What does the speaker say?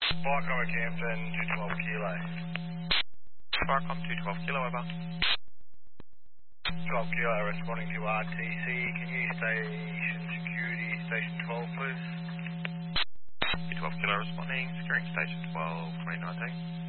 Barcom Campton, 212 Kilo. Barcom 212 Kilo, over. 12 Kilo responding to RTC. Can you station security, station 12, please? 212 Kilo responding, securing station 12, 2019.